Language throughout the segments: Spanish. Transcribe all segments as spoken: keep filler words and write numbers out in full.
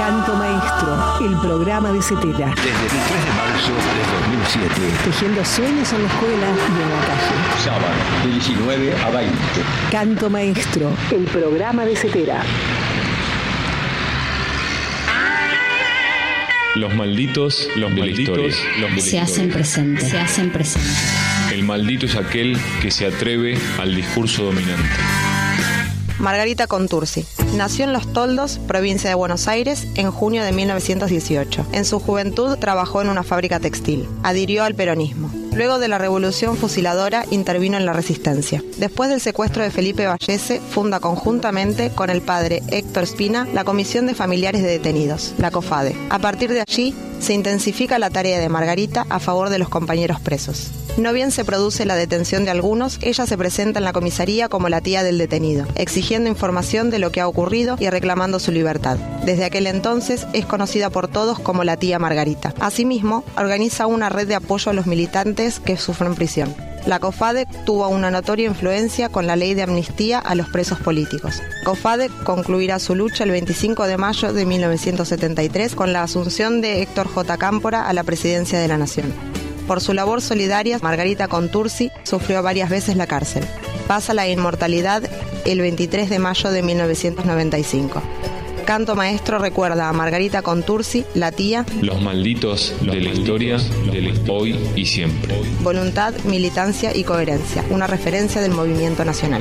Canto Maestro, el programa de Cetera. Desde el tres de marzo de dos mil siete. Tejiendo sueños en la escuela y en la calle. Sábado, de diecinueve a veinte. Canto Maestro, el programa de Cetera. Los malditos, los malditos, los malditos se hacen presentes, se hacen presentes. El maldito es aquel que se atreve al discurso dominante. Margarita Contursi nació en Los Toldos, provincia de Buenos Aires, en junio de mil novecientos dieciocho. En su juventud trabajó en una fábrica textil. Adhirió al peronismo. Luego de la Revolución Fusiladora intervino en la Resistencia. Después del secuestro de Felipe Vallese, funda conjuntamente con el padre Héctor Espina la Comisión de Familiares de Detenidos, la COFADE. A partir de allí, se intensifica la tarea de Margarita a favor de los compañeros presos. No bien se produce la detención de algunos, ella se presenta en la comisaría como la tía del detenido, exigiendo información de lo que ha ocurrido y reclamando su libertad. Desde aquel entonces es conocida por todos como la tía Margarita. Asimismo, organiza una red de apoyo a los militantes que sufren prisión. La COFADE tuvo una notoria influencia con la ley de amnistía a los presos políticos. COFADE concluirá su lucha el veinticinco de mayo de mil novecientos setenta y tres con la asunción de Héctor J. Cámpora a la presidencia de la Nación. Por su labor solidaria, Margarita Contursi sufrió varias veces la cárcel. Pasa la inmortalidad el veintitrés de mayo de mil novecientos noventa y cinco. Canto Maestro recuerda a Margarita Contursi, la tía. Los malditos de la historia, del hoy y siempre. Voluntad, militancia y coherencia. Una referencia del movimiento nacional.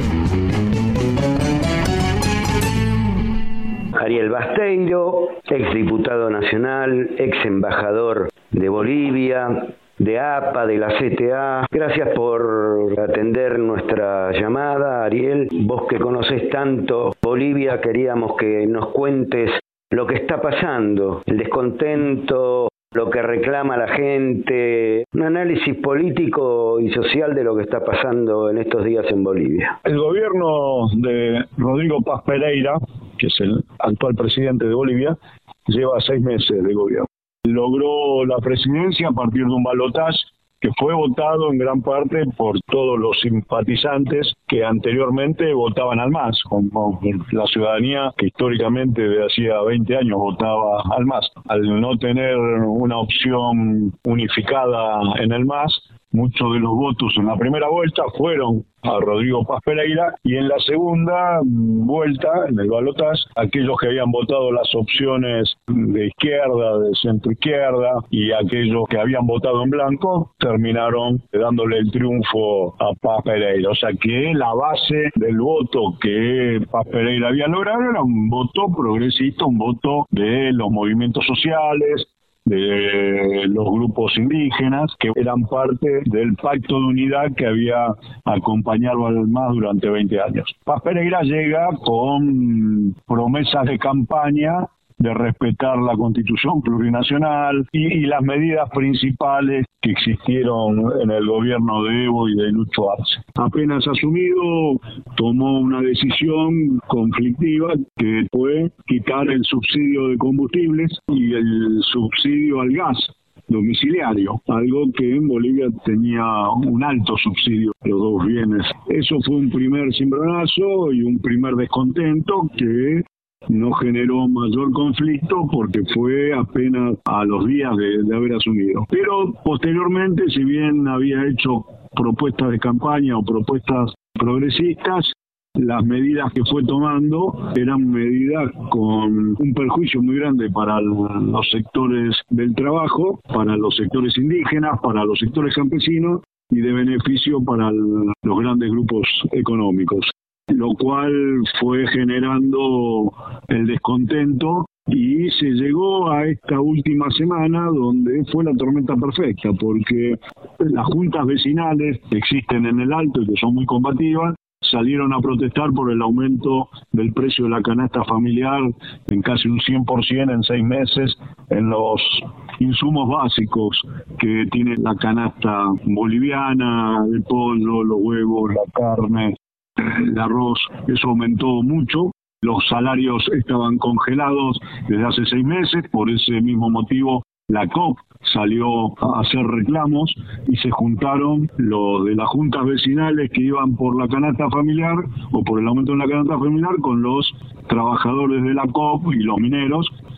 Ariel Basteiro, ex diputado nacional, ex embajador de Bolivia, de A P A, de la C T A. Gracias por atender nuestra llamada, Ariel. Vos que conocés tanto Bolivia, queríamos que nos cuentes lo que está pasando, el descontento, lo que reclama la gente, un análisis político y social de lo que está pasando en estos días en Bolivia. El gobierno de Rodrigo Paz Pereira, que es el actual presidente de Bolivia, lleva seis meses de gobierno. Logró la presidencia a partir de un balotaje que fue votado en gran parte por todos los simpatizantes que anteriormente votaban al MAS, como la ciudadanía que históricamente desde hacía veinte años votaba al MAS. Al no tener una opción unificada en el MAS, muchos de los votos en la primera vuelta fueron a Rodrigo Paz Pereira y en la segunda vuelta, en el balotaje, aquellos que habían votado las opciones de izquierda, de centro izquierda y aquellos que habían votado en blanco terminaron dándole el triunfo a Paz Pereira. O sea que la base del voto que Paz Pereira había logrado era un voto progresista, un voto de los movimientos sociales, de los grupos indígenas, que eran parte del pacto de unidad que había acompañado al MAS durante veinte años. Paz Pereira llega con promesas de campaña de respetar la Constitución plurinacional y, y las medidas principales que existieron en el gobierno de Evo y de Lucho Arce. Apenas asumido, tomó una decisión conflictiva que fue quitar el subsidio de combustibles y el subsidio al gas domiciliario, algo que en Bolivia tenía un alto subsidio, los dos bienes. Eso fue un primer cimbronazo y un primer descontento que no generó mayor conflicto porque fue apenas a los días de, de haber asumido. Pero posteriormente, si bien había hecho propuestas de campaña o propuestas progresistas, las medidas que fue tomando eran medidas con un perjuicio muy grande para los sectores del trabajo, para los sectores indígenas, para los sectores campesinos y de beneficio para el, los grandes grupos económicos, lo cual fue generando el descontento y se llegó a esta última semana donde fue la tormenta perfecta, porque las juntas vecinales que existen en el Alto y que son muy combativas salieron a protestar por el aumento del precio de la canasta familiar en casi un cien por ciento en seis meses en los insumos básicos que tiene la canasta boliviana, el pollo, los huevos, la carne, el arroz. Eso aumentó mucho. Los salarios estaban congelados desde hace seis meses, por ese mismo motivo la C O P salió a hacer reclamos y se juntaron los de las juntas vecinales que iban por la canasta familiar o por el aumento de la canasta familiar con los trabajadores de la C O P y los mineros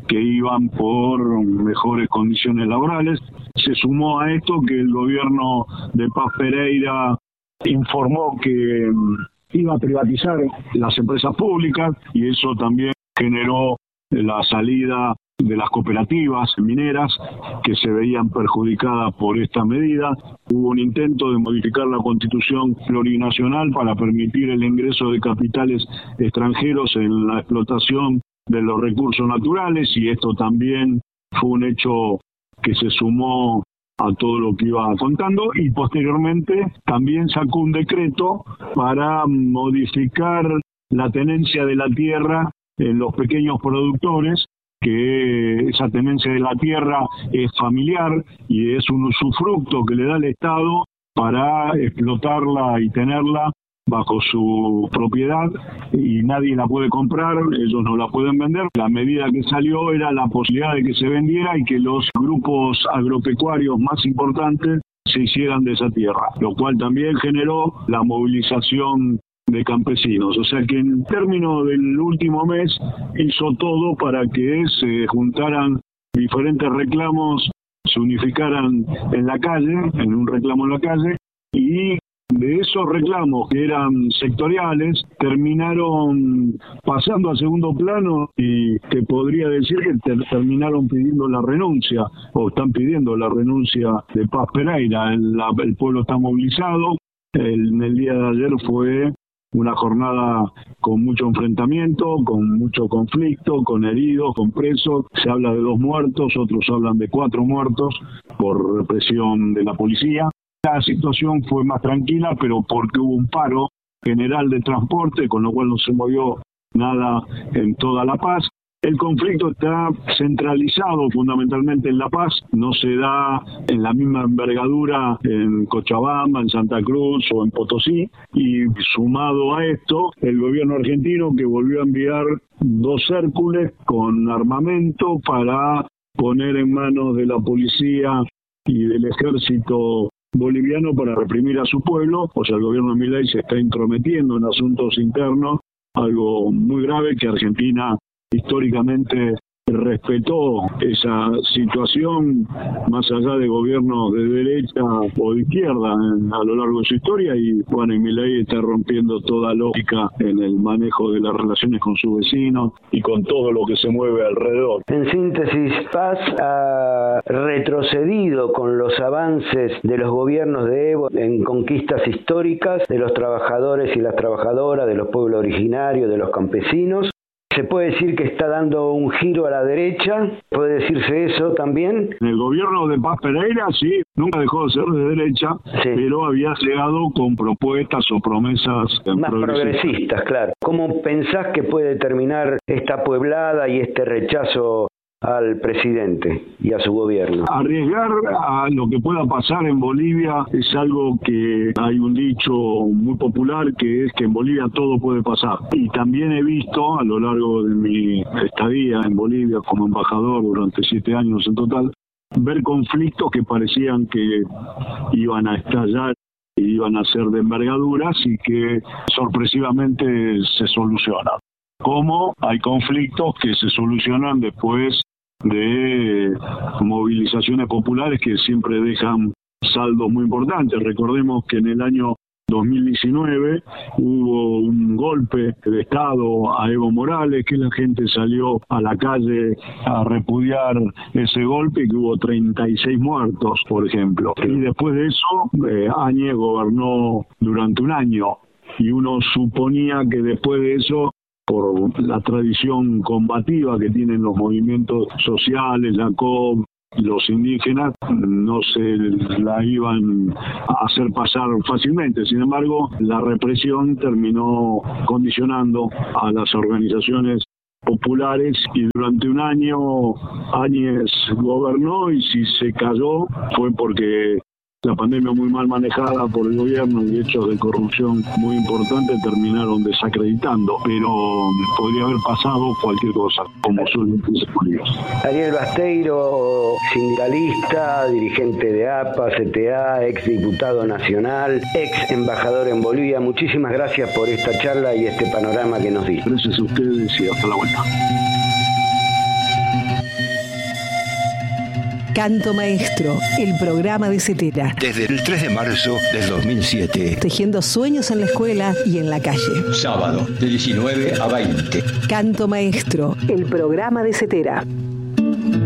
que iban por mejores condiciones laborales. Se sumó a esto que el gobierno de Paz Pereira informó que iba a privatizar las empresas públicas y eso también generó la salida de las cooperativas mineras que se veían perjudicadas por esta medida. Hubo un intento de modificar la Constitución plurinacional para permitir el ingreso de capitales extranjeros en la explotación de los recursos naturales y esto también fue un hecho que se sumó a todo lo que iba contando y posteriormente también sacó un decreto para modificar la tenencia de la tierra en los pequeños productores, que esa tenencia de la tierra es familiar y es un usufructo que le da el Estado para explotarla y tenerla bajo su propiedad y nadie la puede comprar, ellos no la pueden vender. La medida que salió era la posibilidad de que se vendiera y que los grupos agropecuarios más importantes se hicieran de esa tierra, lo cual también generó la movilización de campesinos. O sea que en términos del último mes hizo todo para que se juntaran diferentes reclamos, se unificaran en la calle, en un reclamo en la calle, y de esos reclamos que eran sectoriales terminaron pasando a segundo plano y te podría decir que ter- terminaron pidiendo la renuncia o están pidiendo la renuncia de Paz Pereira. El, la, el pueblo está movilizado. El, en el día de ayer fue una jornada con mucho enfrentamiento, con mucho conflicto, con heridos, con presos. Se habla de dos muertos, otros hablan de cuatro muertos por represión de la policía. La situación fue más tranquila, pero porque hubo un paro general de transporte, con lo cual no se movió nada en toda La Paz. El conflicto está centralizado fundamentalmente en La Paz, no se da en la misma envergadura en Cochabamba, en Santa Cruz o en Potosí, y sumado a esto, el gobierno argentino que volvió a enviar dos Hércules con armamento para poner en manos de la policía y del ejército boliviano para reprimir a su pueblo. O sea, el gobierno de Milei se está intrometiendo en asuntos internos, algo muy grave que Argentina históricamente respetó esa situación más allá de gobiernos de derecha o de izquierda en, a lo largo de su historia, y bueno, y Milei está rompiendo toda lógica en el manejo de las relaciones con sus vecinos y con todo lo que se mueve alrededor. En síntesis, Paz ha retrocedido con los avances de los gobiernos de Evo en conquistas históricas de los trabajadores y las trabajadoras, de los pueblos originarios, de los campesinos. ¿Se puede decir que está dando un giro a la derecha? ¿Puede decirse eso también? El gobierno de Paz Pereira, sí, nunca dejó de ser de derecha, sí, pero había llegado con propuestas o promesas más progresistas. progresistas, claro. ¿Cómo pensás que puede terminar esta pueblada y este rechazo al presidente y a su gobierno? Arriesgar a lo que pueda pasar en Bolivia es algo que hay un dicho muy popular que es que en Bolivia todo puede pasar. Y también he visto a lo largo de mi estadía en Bolivia como embajador durante siete años en total, ver conflictos que parecían que iban a estallar y iban a ser de envergaduras y que sorpresivamente se solucionan. Como hay conflictos que se solucionan después de movilizaciones populares que siempre dejan saldos muy importantes. Recordemos que en el año dos mil diecinueve hubo un golpe de Estado a Evo Morales, que la gente salió a la calle a repudiar ese golpe y que hubo treinta y seis muertos, por ejemplo. Y después de eso, eh, Áñez gobernó durante un año y uno suponía que después de eso, por la tradición combativa que tienen los movimientos sociales, la C O B, los indígenas, no se la iban a hacer pasar fácilmente. Sin embargo, la represión terminó condicionando a las organizaciones populares y durante un año Áñez gobernó, y si se cayó fue porque la pandemia muy mal manejada por el gobierno y hechos de corrupción muy importantes terminaron desacreditando, pero podría haber pasado cualquier cosa, como suelen decir políticos. Ariel Basteiro, sindicalista, dirigente de A P A, C T A, ex diputado nacional, ex embajador en Bolivia, muchísimas gracias por esta charla y este panorama que nos diste. Gracias a ustedes y hasta la vuelta. Canto Maestro, el programa de Cetera. Desde el tres de marzo del dos mil siete. Tejiendo sueños en la escuela y en la calle. Sábado, de diecinueve a veinte. Canto Maestro, el programa de Cetera.